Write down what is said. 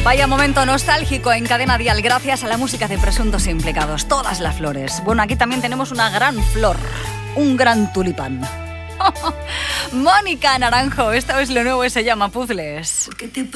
Vaya momento nostálgico en Cadena Dial, gracias a la música de Presuntos Implicados. Todas las flores. Bueno, aquí también tenemos una gran flor, un gran tulipán. Mónica Naranjo, esta vez lo nuevo se llama Puzzles.